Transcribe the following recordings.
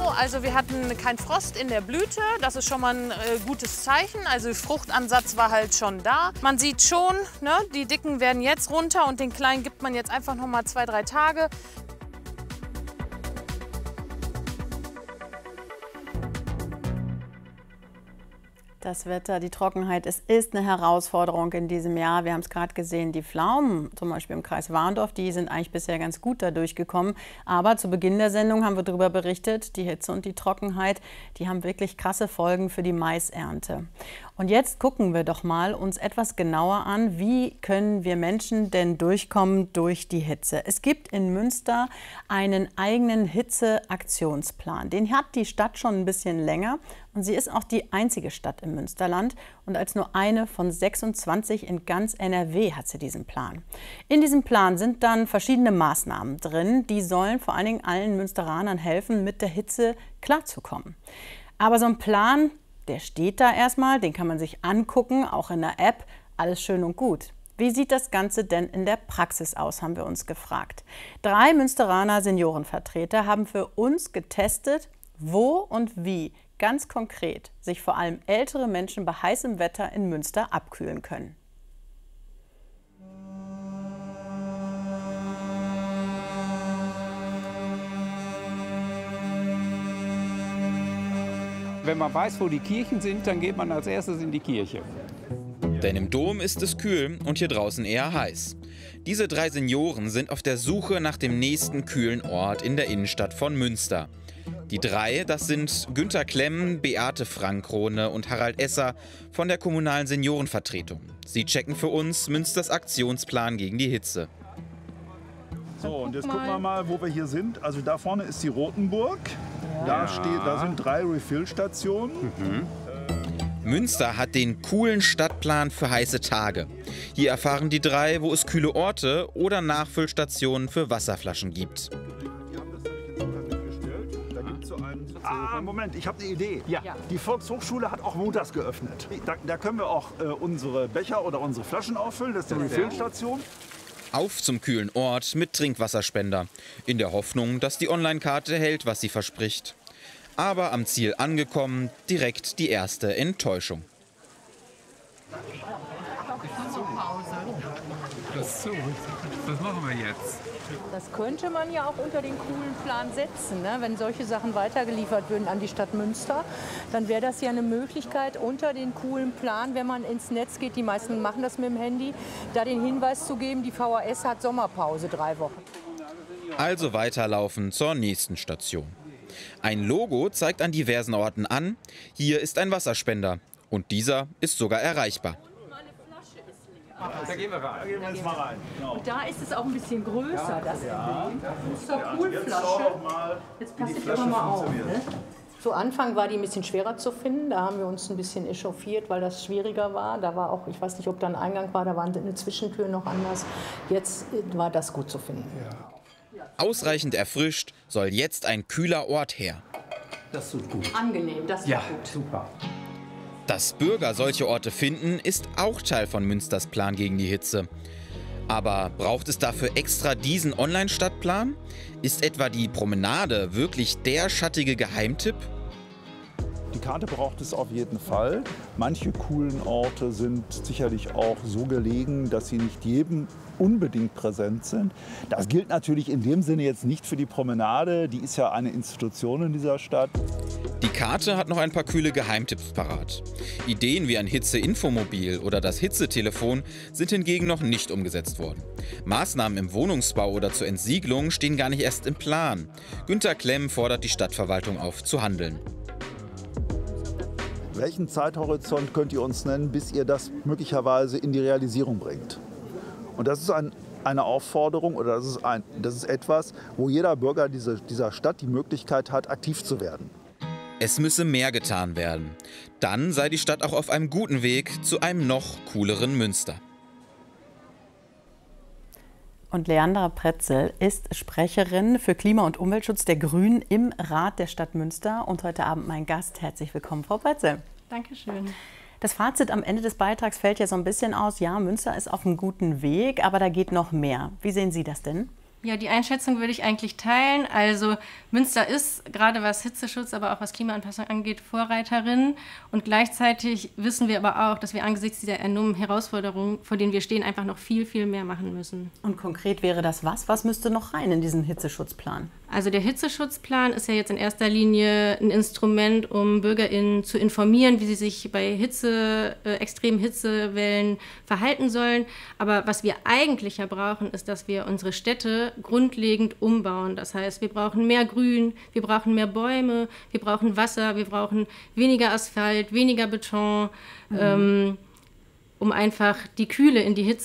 also wir hatten keinen Frost in der Blüte. Das ist schon mal ein gutes Zeichen. Also Fruchtansatz war halt schon da. Man sieht schon, ne, die dicken werden jetzt runter und den kleinen gibt man jetzt einfach noch mal 2, 3 Tage. Das Wetter, die Trockenheit, es ist eine Herausforderung in diesem Jahr. Wir haben es gerade gesehen, die Pflaumen, zum Beispiel im Kreis Warndorf, die sind eigentlich bisher ganz gut da durchgekommen. Aber zu Beginn der Sendung haben wir darüber berichtet, die Hitze und die Trockenheit, die haben wirklich krasse Folgen für die Maisernte. Und jetzt gucken wir doch mal uns etwas genauer an, wie können wir Menschen denn durchkommen durch die Hitze. Es gibt in Münster einen eigenen Hitzeaktionsplan. Den hat die Stadt schon ein bisschen länger und sie ist auch die einzige Stadt im Münsterland. Und als nur eine von 26 in ganz NRW hat sie diesen Plan. In diesem Plan sind dann verschiedene Maßnahmen drin, die sollen vor allen Dingen allen Münsteranern helfen, mit der Hitze klarzukommen. Aber so ein Plan, der steht da erstmal, den kann man sich angucken, auch in der App, alles schön und gut. Wie sieht das Ganze denn in der Praxis aus, haben wir uns gefragt. 3 Münsteraner Seniorenvertreter haben für uns getestet, wo und wie ganz konkret sich vor allem ältere Menschen bei heißem Wetter in Münster abkühlen können. Wenn man weiß, wo die Kirchen sind, dann geht man als erstes in die Kirche. Denn im Dom ist es kühl und hier draußen eher heiß. Diese 3 Senioren sind auf der Suche nach dem nächsten kühlen Ort in der Innenstadt von Münster. Die 3, das sind Günter Klemm, Beate Frankrone und Harald Esser von der kommunalen Seniorenvertretung. Sie checken für uns Münsters Aktionsplan gegen die Hitze. So, und jetzt gucken wir mal, wo wir hier sind. Also da vorne ist die Rotenburg. Da sind 3 Refill-Stationen. Münster hat den coolen Stadtplan für heiße Tage. Hier erfahren die 3, wo es kühle Orte oder Nachfüllstationen für Wasserflaschen gibt. Moment, ich habe eine Idee. Ja. Die Volkshochschule hat auch montags geöffnet. Da können wir auch unsere Becher oder unsere Flaschen auffüllen. Das ist die Refill-Station. Auf zum kühlen Ort mit Trinkwasserspender. In der Hoffnung, dass die Online-Karte hält, was sie verspricht. Aber am Ziel angekommen, direkt die erste Enttäuschung. Was machen wir jetzt? Das könnte man ja auch unter den coolen Plan setzen. Ne? Wenn solche Sachen weitergeliefert würden an die Stadt Münster, dann wäre das ja eine Möglichkeit, unter den coolen Plan, wenn man ins Netz geht, die meisten machen das mit dem Handy, da den Hinweis zu geben, die VHS hat Sommerpause 3 Wochen. Also weiterlaufen zur nächsten Station. Ein Logo zeigt an diversen Orten an, hier ist ein Wasserspender und dieser ist sogar erreichbar. Da gehen wir rein. Da gehen wir jetzt mal rein. Genau. Und da ist es auch ein bisschen größer, das Emblem. Das ist doch cool, Flasche. Jetzt passe ich aber mal auf. Ne? Zu Anfang war die ein bisschen schwerer zu finden. Da haben wir uns ein bisschen echauffiert, weil das schwieriger war. Da war auch, ich weiß nicht, ob da ein Eingang war, da war eine Zwischentür noch anders. Jetzt war das gut zu finden. Ausreichend erfrischt soll jetzt ein kühler Ort her. Das tut gut. Angenehm, das war gut. Super. Dass Bürger solche Orte finden, ist auch Teil von Münsters Plan gegen die Hitze. Aber braucht es dafür extra diesen Online-Stadtplan? Ist etwa die Promenade wirklich der schattige Geheimtipp? Die Karte braucht es auf jeden Fall. Manche coolen Orte sind sicherlich auch so gelegen, dass sie nicht jedem unbedingt präsent sind. Das gilt natürlich in dem Sinne jetzt nicht für die Promenade. Die ist ja eine Institution in dieser Stadt. Die Karte hat noch ein paar kühle Geheimtipps parat. Ideen wie ein Hitze-Infomobil oder das Hitzetelefon sind hingegen noch nicht umgesetzt worden. Maßnahmen im Wohnungsbau oder zur Entsiegelung stehen gar nicht erst im Plan. Günter Klemm fordert die Stadtverwaltung auf, zu handeln. Welchen Zeithorizont könnt ihr uns nennen, bis ihr das möglicherweise in die Realisierung bringt? Und das ist eine Aufforderung oder das ist etwas, wo jeder Bürger dieser Stadt die Möglichkeit hat, aktiv zu werden. Es müsse mehr getan werden. Dann sei die Stadt auch auf einem guten Weg zu einem noch cooleren Münster. Und Leandra Pretzel ist Sprecherin für Klima- und Umweltschutz der Grünen im Rat der Stadt Münster und heute Abend mein Gast. Herzlich willkommen, Frau Pretzel. Dankeschön. Das Fazit am Ende des Beitrags fällt ja so ein bisschen aus, ja, Münster ist auf einem guten Weg, aber da geht noch mehr. Wie sehen Sie das denn? Ja, die Einschätzung würde ich eigentlich teilen. Also Münster ist, gerade was Hitzeschutz, aber auch was Klimaanpassung angeht, Vorreiterin. Und gleichzeitig wissen wir aber auch, dass wir angesichts dieser enormen Herausforderungen, vor denen wir stehen, einfach noch viel, viel mehr machen müssen. Und konkret wäre das was? Was müsste noch rein in diesen Hitzeschutzplan? Also der Hitzeschutzplan ist ja jetzt in erster Linie ein Instrument, um BürgerInnen zu informieren, wie sie sich bei extremen Hitzewellen verhalten sollen. Aber was wir eigentlich ja brauchen, ist, dass wir unsere Städte grundlegend umbauen. Das heißt, wir brauchen mehr Grün, wir brauchen mehr Bäume, wir brauchen Wasser, wir brauchen weniger Asphalt, weniger Beton, um einfach die Kühle in die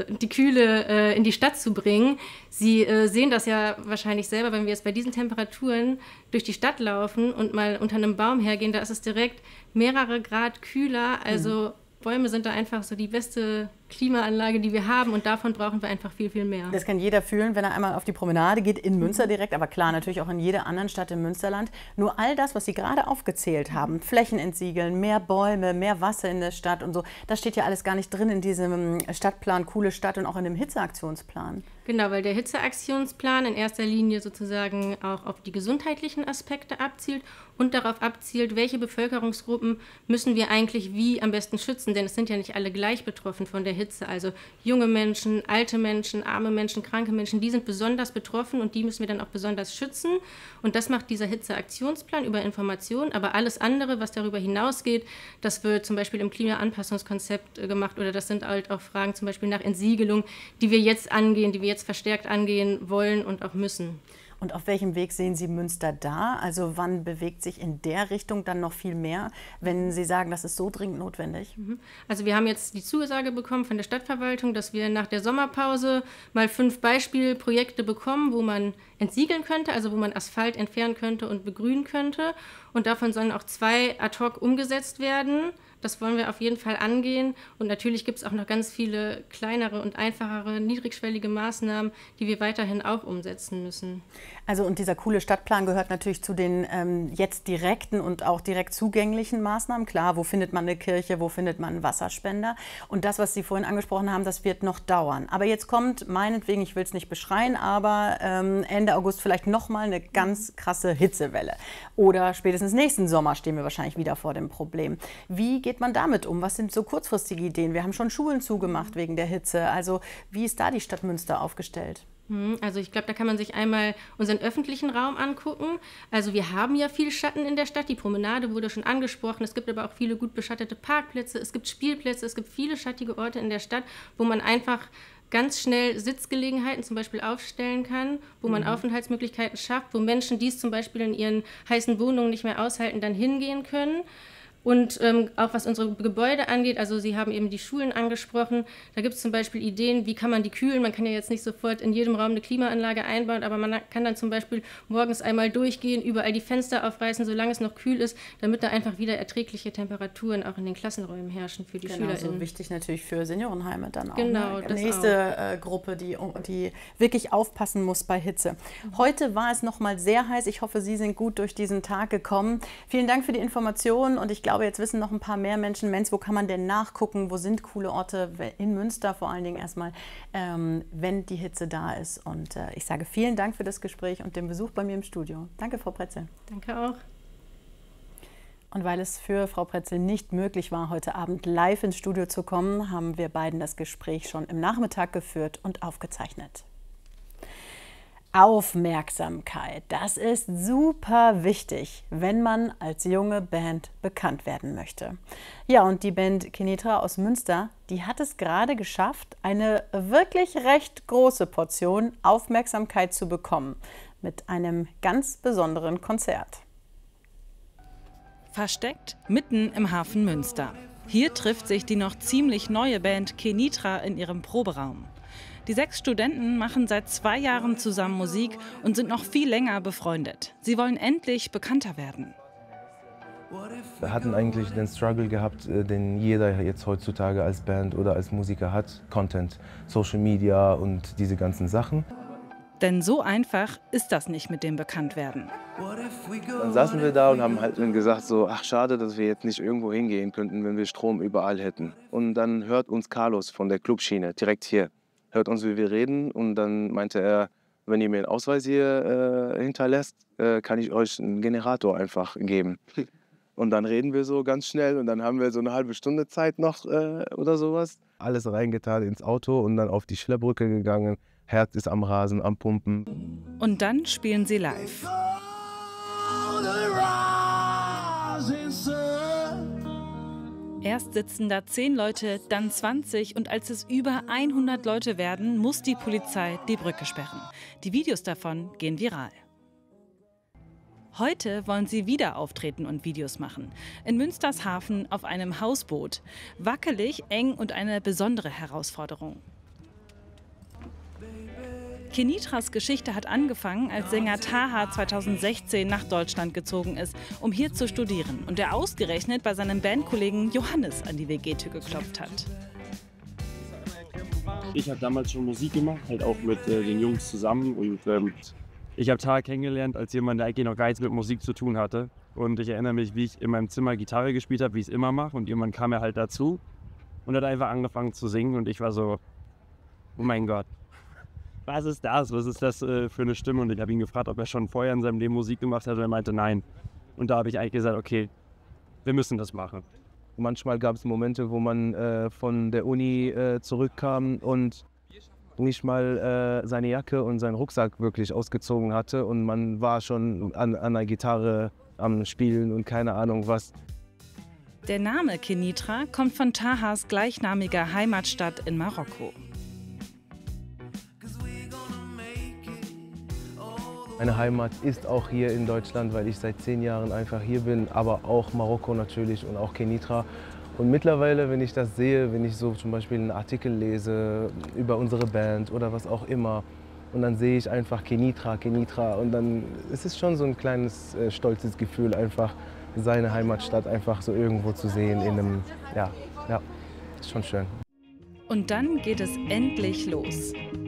Stadt zu bringen. Sie sehen das ja wahrscheinlich selber, wenn wir jetzt bei diesen Temperaturen durch die Stadt laufen und mal unter einem Baum hergehen, da ist es direkt mehrere Grad kühler. Also Bäume sind da einfach so die beste Klimaanlage, die wir haben, und davon brauchen wir einfach viel, viel mehr. Das kann jeder fühlen, wenn er einmal auf die Promenade geht, in Münster direkt, aber klar, natürlich auch in jeder anderen Stadt im Münsterland. Nur all das, was Sie gerade aufgezählt haben, Flächen entsiegeln, mehr Bäume, mehr Wasser in der Stadt und so, das steht ja alles gar nicht drin in diesem Stadtplan Coole Stadt und auch in dem Hitzeaktionsplan. Genau, weil der Hitzeaktionsplan in erster Linie sozusagen auch auf die gesundheitlichen Aspekte abzielt und darauf abzielt, welche Bevölkerungsgruppen müssen wir eigentlich wie am besten schützen, denn es sind ja nicht alle gleich betroffen von der Hitze. Also junge Menschen, alte Menschen, arme Menschen, kranke Menschen, die sind besonders betroffen und die müssen wir dann auch besonders schützen. Und das macht dieser Hitzeaktionsplan über Informationen, aber alles andere, was darüber hinausgeht, das wird zum Beispiel im Klimaanpassungskonzept gemacht, oder das sind halt auch Fragen zum Beispiel nach Entsiegelung, die wir jetzt angehen, die wir jetzt verstärkt angehen wollen und auch müssen. Und auf welchem Weg sehen Sie Münster da? Also wann bewegt sich in der Richtung dann noch viel mehr, wenn Sie sagen, das ist so dringend notwendig? Also wir haben jetzt die Zusage bekommen von der Stadtverwaltung, dass wir nach der Sommerpause mal 5 Beispielprojekte bekommen, wo man entsiegeln könnte, also wo man Asphalt entfernen könnte und begrünen könnte. Und davon sollen auch 2 ad hoc umgesetzt werden. Das wollen wir auf jeden Fall angehen. Und natürlich gibt es auch noch ganz viele kleinere und einfachere, niedrigschwellige Maßnahmen, die wir weiterhin auch umsetzen müssen. Also und dieser coole Stadtplan gehört natürlich zu den jetzt direkten und auch direkt zugänglichen Maßnahmen. Klar, wo findet man eine Kirche, wo findet man einen Wasserspender? Und das, was Sie vorhin angesprochen haben, das wird noch dauern. Aber jetzt kommt meinetwegen, ich will es nicht beschreien, aber Ende August vielleicht nochmal eine ganz krasse Hitzewelle. Oder spätestens nächsten Sommer stehen wir wahrscheinlich wieder vor dem Problem. Wie geht man damit um? Was sind so kurzfristige Ideen? Wir haben schon Schulen zugemacht wegen der Hitze. Also wie ist da die Stadt Münster aufgestellt? Also ich glaube, da kann man sich einmal unseren öffentlichen Raum angucken. Also wir haben ja viel Schatten in der Stadt. Die Promenade wurde schon angesprochen. Es gibt aber auch viele gut beschattete Parkplätze. Es gibt Spielplätze. Es gibt viele schattige Orte in der Stadt, wo man einfach ganz schnell Sitzgelegenheiten zum Beispiel aufstellen kann, wo man Aufenthaltsmöglichkeiten schafft, wo Menschen, die es zum Beispiel in ihren heißen Wohnungen nicht mehr aushalten, dann hingehen können. Und auch was unsere Gebäude angeht, also Sie haben eben die Schulen angesprochen, da gibt es zum Beispiel Ideen, wie kann man die kühlen. Man kann ja jetzt nicht sofort in jedem Raum eine Klimaanlage einbauen, aber man kann dann zum Beispiel morgens einmal durchgehen, überall die Fenster aufreißen, solange es noch kühl ist, damit da einfach wieder erträgliche Temperaturen auch in den Klassenräumen herrschen für die SchülerInnen. So wichtig natürlich für Seniorenheime dann auch. Genau, ne? Nächste Gruppe, die wirklich aufpassen muss bei Hitze. Heute war es noch mal sehr heiß. Ich hoffe, Sie sind gut durch diesen Tag gekommen. Vielen Dank für die Informationen, und ich glaube, jetzt wissen noch ein paar mehr Menschen, Mensch, wo kann man denn nachgucken, wo sind coole Orte in Münster vor allen Dingen erstmal, wenn die Hitze da ist. Und ich sage vielen Dank für das Gespräch und den Besuch bei mir im Studio. Danke, Frau Pretzel. Danke auch. Und weil es für Frau Pretzel nicht möglich war, heute Abend live ins Studio zu kommen, haben wir beiden das Gespräch schon im Nachmittag geführt und aufgezeichnet. Aufmerksamkeit, das ist super wichtig, wenn man als junge Band bekannt werden möchte. Ja, und die Band Kenitra aus Münster, die hat es gerade geschafft, eine wirklich recht große Portion Aufmerksamkeit zu bekommen mit einem ganz besonderen Konzert. Versteckt mitten im Hafen Münster. Hier trifft sich die noch ziemlich neue Band Kenitra in ihrem Proberaum. Die 6 Studenten machen seit 2 Jahren zusammen Musik und sind noch viel länger befreundet. Sie wollen endlich bekannter werden. Wir hatten eigentlich den Struggle gehabt, den jeder jetzt heutzutage als Band oder als Musiker hat. Content, Social Media und diese ganzen Sachen. Denn so einfach ist das nicht mit dem Bekanntwerden. Dann saßen wir da und haben halt gesagt so, ach schade, dass wir jetzt nicht irgendwo hingehen könnten, wenn wir Strom überall hätten. Und dann hört uns Carlos von der Clubschiene direkt hier. Hört uns, wie wir reden, und dann meinte er, wenn ihr mir einen Ausweis hier hinterlässt, kann ich euch einen Generator einfach geben. Und dann reden wir so ganz schnell und dann haben wir so eine halbe Stunde Zeit noch oder sowas. Alles reingetan ins Auto und dann auf die Schleppbrücke gegangen. Herz ist am Rasen, am Pumpen. Und dann spielen sie live. Erst sitzen da 10 Leute, dann 20 und als es über 100 Leute werden, muss die Polizei die Brücke sperren. Die Videos davon gehen viral. Heute wollen sie wieder auftreten und Videos machen. In Münsters Hafen auf einem Hausboot. Wackelig, eng und eine besondere Herausforderung. Kenitras Geschichte hat angefangen, als Sänger Taha 2016 nach Deutschland gezogen ist, um hier zu studieren und er ausgerechnet bei seinem Bandkollegen Johannes an die WG-Tür geklopft hat. Ich habe damals schon Musik gemacht, halt auch mit den Jungs zusammen und ich habe Taha kennengelernt als jemand, der eigentlich noch gar nichts mit Musik zu tun hatte. Und ich erinnere mich, wie ich in meinem Zimmer Gitarre gespielt habe, wie ich es immer mache und irgendwann kam er halt dazu und hat einfach angefangen zu singen und ich war so, oh mein Gott. Was ist das? Was ist das für eine Stimme? Und ich habe ihn gefragt, ob er schon vorher in seinem Leben Musik gemacht hat. Und er meinte, nein. Und da habe ich eigentlich gesagt, okay, wir müssen das machen. Manchmal gab es Momente, wo man von der Uni zurückkam und nicht mal seine Jacke und seinen Rucksack wirklich ausgezogen hatte. Und man war schon an der Gitarre am Spielen und keine Ahnung was. Der Name Kenitra kommt von Tahas gleichnamiger Heimatstadt in Marokko. Meine Heimat ist auch hier in Deutschland, weil ich seit 10 Jahren einfach hier bin, aber auch Marokko natürlich und auch Kenitra. Und mittlerweile, wenn ich das sehe, wenn ich so zum Beispiel einen Artikel lese über unsere Band oder was auch immer, und dann sehe ich einfach Kenitra und dann ist es schon so ein kleines stolzes Gefühl, einfach seine Heimatstadt einfach so irgendwo zu sehen in einem, ja, ist schon schön. Und dann geht es endlich los.